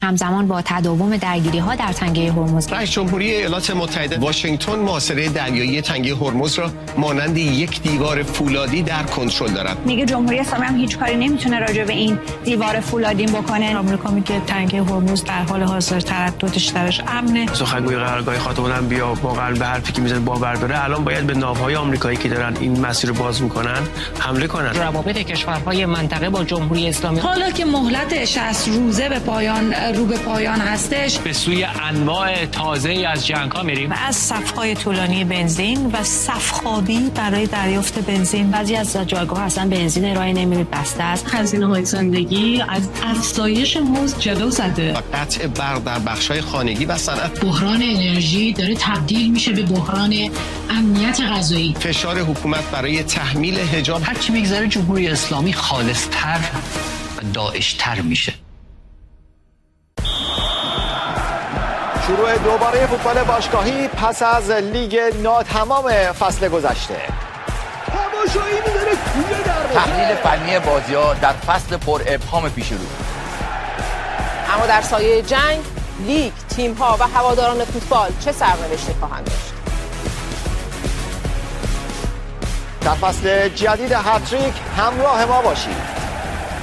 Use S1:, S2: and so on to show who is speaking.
S1: همزمان با تداوم درگیری‌ها در تنگه هرمز،
S2: رئیس جمهوری ایالات متحده واشنگتن محاصره دریایی تنگه هرمز را مانند یک دیوار فولادی در کنترل دارد.
S3: میگه جمهوری اسلامی هم هیچ کاری نمیتونه راجع به این دیوار فولادی بکنه.
S4: آمریکا میگه تنگه هرمز در حال حاضر ترددش درش امنه.
S5: سخنگوی قرارگاه خاتم الانبیا واقعا به حرفی که میزنه باور داره. الان باید به ناوهای آمریکایی که دارن این مسیر رو باز میکنن حمله کنن.
S6: روابط کشورهای منطقه با جمهوری اسلامی
S4: حالا که مهلت 60 روزه به پایان هستش،
S6: به سوی انواع تازه‌ای از جنگ‌ها میریم.
S4: و از صف‌های طولانی بنزین و صف‌خوابی برای دریافت بنزین.
S1: بعضی از جایگاه اصلا بنزین ارائه نمی‌کنه، بسته است.
S4: هزینه‌های زندگی از افزایش مزد جلو زده.
S2: و قطع برق در بخش‌های خانگی و صنعت.
S7: بحران انرژی داره تبدیل میشه به بحران امنیت غذایی.
S2: فشار حکومت برای تحمیل حجاب.
S8: هر چی میگذره جمهوری اسلامی خالص‌تر و داعش‌تر میشه.
S9: شروع دوباره فوتبال باشگاهی پس از لیگ ناتمام فصل گذشته.
S10: تماشایی می‌ذاره توی دروازه.
S11: تحلیل فنی بازی‌ها در فصل پر ابهام پیش رو.
S12: اما در سایه جنگ، لیگ، تیم‌ها و هواداران فوتبال چه سرنوشتی خواهند داشت؟
S9: در فصل جدید هتریک همراه ما باشید.